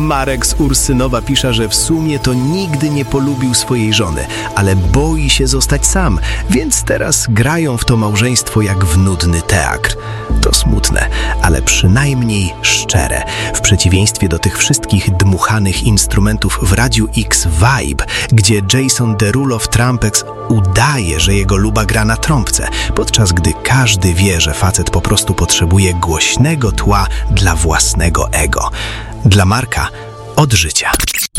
Marek z Ursynowa pisze, że w sumie to nigdy nie polubił swojej żony, ale boi się zostać sam, więc teraz grają w to małżeństwo jak w nudny teatr. To smutne, ale przynajmniej szczere. W przeciwieństwie do tych wszystkich dmuchanych instrumentów w Radiu X Vibe, gdzie Jason Derulo w Trumpex udaje, że jego luba gra na trąbce, podczas gdy każdy wie, że facet po prostu potrzebuje głośnego tła dla własnego ego. Dla Marka od życia.